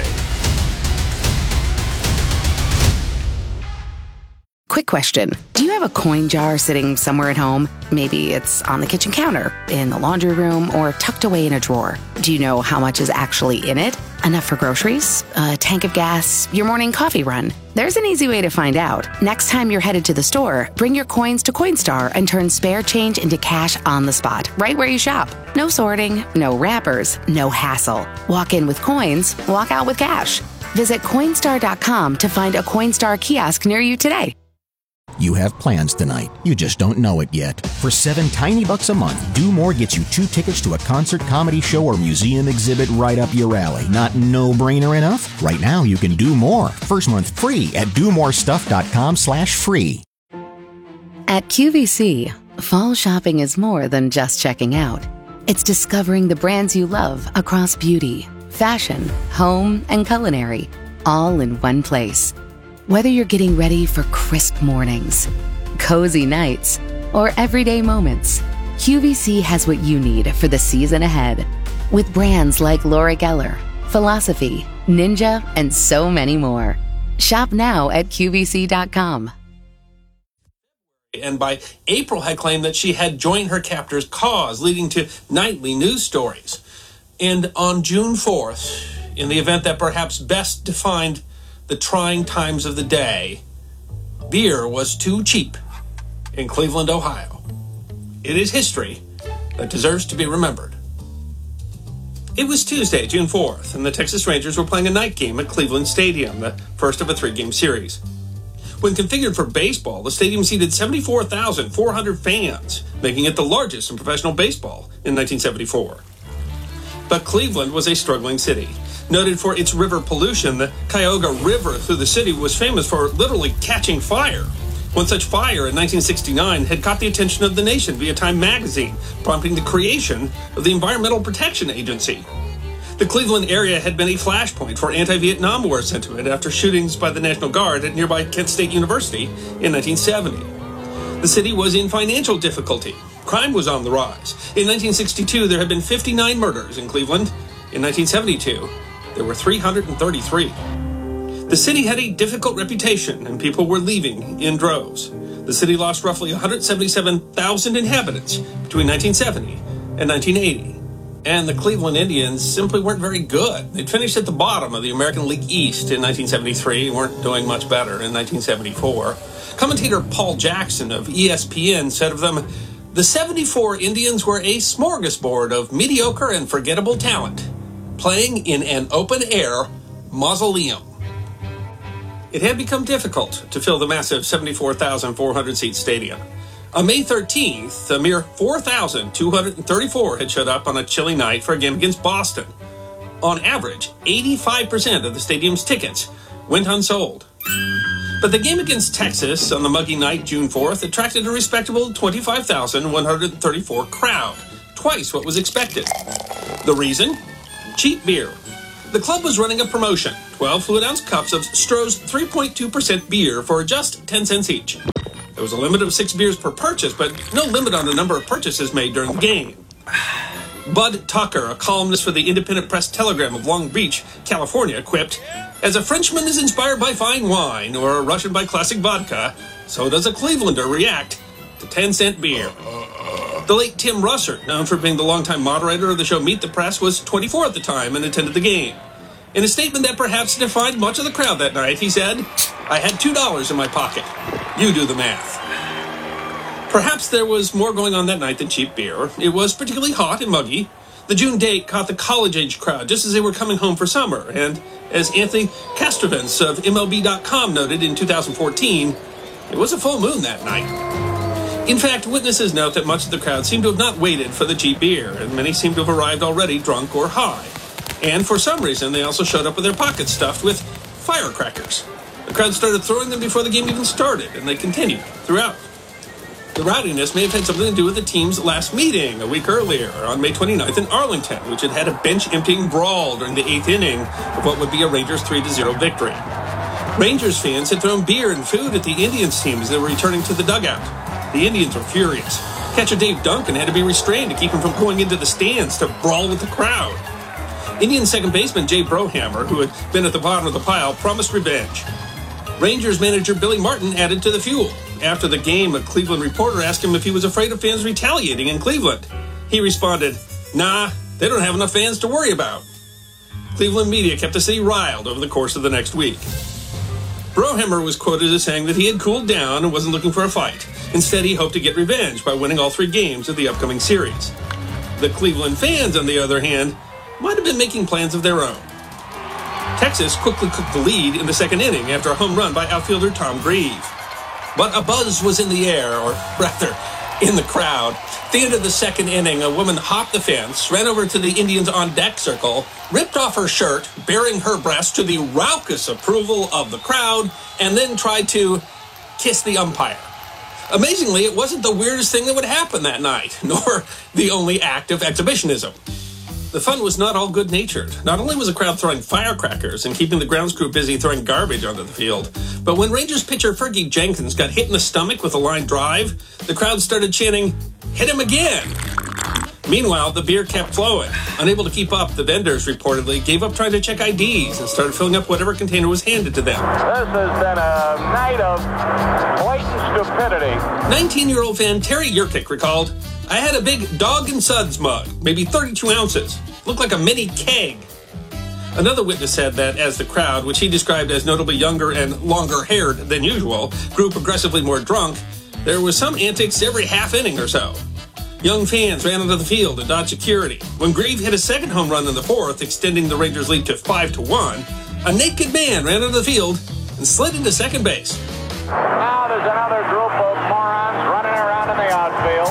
Quick question. Do you have a coin jar sitting somewhere at home? Maybe it's on the kitchen counter, in the laundry room, or tucked away in a drawer. Do you know how much is actually in it? Enough for groceries? A tank of gas? Your morning coffee run? There's an easy way to find out. Next time you're headed to the store, bring your coins to Coinstar and turn spare change into cash on the spot, right where you shop. No sorting, no wrappers, no hassle. Walk in with coins, walk out with cash. Visit Coinstar dot com to find a Coinstar kiosk near you today. You have plans tonight. You just don't know it yet. For seven tiny bucks a month, Do More gets you two tickets to a concert, comedy show, or museum exhibit right up your alley. Not no-brainer enough? Right now, you can do more. First month free at do more stuff dot com slash free. At Q V C, fall shopping is more than just checking out. It's discovering the brands you love across beauty, fashion, home, and culinary, all in one place. Whether you're getting ready for crisp mornings, cozy nights, or everyday moments, Q V C has what you need for the season ahead. With brands like Laura Geller, Philosophy, Ninja, and so many more. Shop now at Q V C dot com. And by April had claimed that she had joined her captor's cause, leading to nightly news stories. And on June fourth, in the event that perhaps best defined the trying times of the day, beer was too cheap in Cleveland, Ohio. It is history that deserves to be remembered. It was Tuesday, June fourth, and the Texas Rangers were playing a night game at Cleveland Stadium, the first of a three-game series. When configured for baseball, the stadium seated seventy-four thousand four hundred fans, making it the largest in professional baseball in nineteen seventy-four. But Cleveland was a struggling city. Noted for its river pollution, the Cuyahoga River through the city was famous for literally catching fire. One such fire in nineteen sixty-nine had caught the attention of the nation via Time magazine, prompting the creation of the Environmental Protection Agency. The Cleveland area had been a flashpoint for anti-Vietnam War sentiment after shootings by the National Guard at nearby Kent State University in nineteen seventy. The city was in financial difficulty. Crime was on the rise. In nineteen sixty-two, there had been fifty-nine murders in Cleveland. In nineteen seventy-two, there were three hundred thirty-three. The city had a difficult reputation, and people were leaving in droves. The city lost roughly one hundred seventy-seven thousand inhabitants between nineteen seventy and nineteen eighty. And the Cleveland Indians simply weren't very good. They'd finished at the bottom of the American League East in nineteen seventy-three and weren't doing much better in nineteen seventy-four. Commentator Paul Jackson of E S P N said of them, "The seventy-four Indians were a smorgasbord of mediocre and forgettable talent, playing in an open-air mausoleum." It had become difficult to fill the massive seventy-four thousand four hundred seat stadium. On May thirteenth, a mere four thousand two hundred thirty-four had showed up on a chilly night for a game against Boston. On average, eighty-five percent of the stadium's tickets went unsold. But the game against Texas on the muggy night, June fourth, attracted a respectable twenty-five thousand one hundred thirty-four crowd, twice what was expected. The reason? Cheap beer. The club was running a promotion, twelve fluid-ounce cups of Stroh's three point two percent beer for just ten cents each. There was a limit of six beers per purchase, but no limit on the number of purchases made during the game. Bud Tucker, a columnist for the Independent Press Telegram of Long Beach, California, quipped, "As a Frenchman is inspired by fine wine or a Russian by classic vodka, so does a Clevelander react to ten-cent beer." The late Tim Russert, known for being the longtime moderator of the show Meet the Press, was twenty-four at the time and attended the game. In a statement that perhaps defined much of the crowd that night, he said, "I had two dollars in my pocket. You do the math." Perhaps there was more going on that night than cheap beer. It was particularly hot and muggy. The June date caught the college-age crowd just as they were coming home for summer, and as Anthony Castrovins of M L B dot com noted in two thousand fourteen, it was a full moon that night. In fact, witnesses note that much of the crowd seemed to have not waited for the cheap beer, and many seemed to have arrived already drunk or high. And for some reason, they also showed up with their pockets stuffed with firecrackers. The crowd started throwing them before the game even started, and they continued throughout. The rowdiness may have had something to do with the team's last meeting a week earlier, on May twenty-ninth in Arlington, which had had a bench-emptying brawl during the eighth inning of what would be a Rangers three to zero victory. Rangers fans had thrown beer and food at the Indians team as they were returning to the dugout. The Indians were furious. Catcher Dave Duncan had to be restrained to keep him from going into the stands to brawl with the crowd. Indian second baseman Jay Brohammer, who had been at the bottom of the pile, promised revenge. Rangers manager Billy Martin added to the fuel. After the game, a Cleveland reporter asked him if he was afraid of fans retaliating in Cleveland. He responded, "Nah, they don't have enough fans to worry about." Cleveland media kept the city riled over the course of the next week. Brohammer was quoted as saying that he had cooled down and wasn't looking for a fight. Instead, he hoped to get revenge by winning all three games of the upcoming series. The Cleveland fans, on the other hand, might have been making plans of their own. Texas quickly took the lead in the second inning after a home run by outfielder Tom Grieve. But a buzz was in the air, or rather, in the crowd. At the end of the second inning, a woman hopped the fence, ran over to the Indians' on-deck circle, ripped off her shirt, baring her breast to the raucous approval of the crowd, and then tried to kiss the umpire. Amazingly, it wasn't the weirdest thing that would happen that night, nor the only act of exhibitionism. The fun was not all good-natured. Not only was the crowd throwing firecrackers and keeping the grounds crew busy throwing garbage onto the field, but when Rangers pitcher Fergie Jenkins got hit in the stomach with a line drive, the crowd started chanting, "Hit him again!" Meanwhile, the beer kept flowing. Unable to keep up, the vendors reportedly gave up trying to check I Ds and started filling up whatever container was handed to them. This has been a night of blatant stupidity. nineteen-year-old fan Terry Yurkic recalled, "I had a big Dog and Suds mug, maybe thirty-two ounces. Looked like a mini keg." Another witness said that as the crowd, which he described as notably younger and longer-haired than usual, grew progressively more drunk, there was some antics every half inning or so. Young fans ran onto the field and dodged security. When Grieve hit a second home run in the fourth, extending the Rangers' lead to five to one, a naked man ran onto the field and slid into second base. Now there's another group of morons running around in the outfield.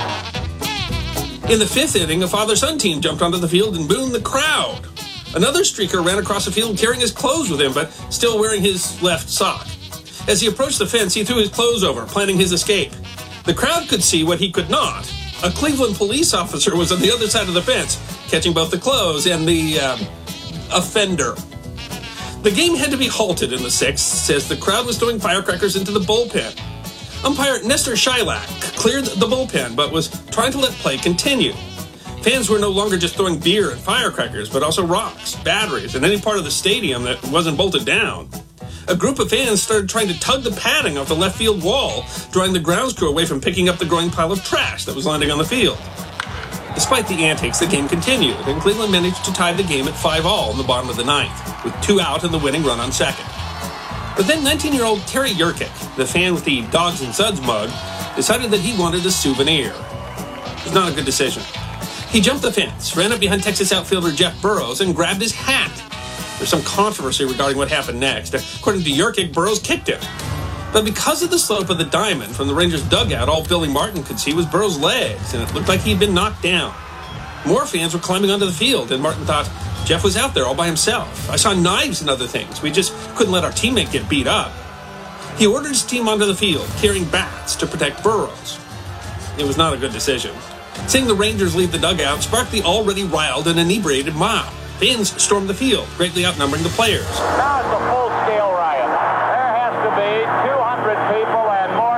In the fifth inning, a father-son team jumped onto the field and boomed the crowd. Another streaker ran across the field carrying his clothes with him, but still wearing his left sock. As he approached the fence, he threw his clothes over, planning his escape. The crowd could see what he could not. A Cleveland police officer was on the other side of the fence, catching both the close and the um, offender. The game had to be halted in the sixth as the crowd was throwing firecrackers into the bullpen. Umpire Nestor Shilak cleared the bullpen but was trying to let play continue. Fans were no longer just throwing beer and firecrackers, but also rocks, batteries, and any part of the stadium that wasn't bolted down. A group of fans started trying to tug the padding off the left field wall, drawing the grounds crew away from picking up the growing pile of trash that was landing on the field. Despite the antics, the game continued, and Cleveland managed to tie the game at five all in the bottom of the ninth, with two out and the winning run on second. But then nineteen-year-old Terry Yerkic, the fan with the Dogs and Suds mug, decided that he wanted a souvenir. It was not a good decision. He jumped the fence, ran up behind Texas outfielder Jeff Burroughs, and grabbed his hat. There's some controversy regarding what happened next. According to Yerkic, Burroughs kicked him. But because of the slope of the diamond from the Rangers' dugout, all Billy Martin could see was Burroughs' legs, and it looked like he'd been knocked down. More fans were climbing onto the field, and Martin thought, Jeff was out there all by himself. I saw knives and other things. We just couldn't let our teammate get beat up. He ordered his team onto the field, carrying bats to protect Burroughs. It was not a good decision. Seeing the Rangers leave the dugout sparked the already riled and inebriated mob. Fans stormed the field, greatly outnumbering the players. Now it's a full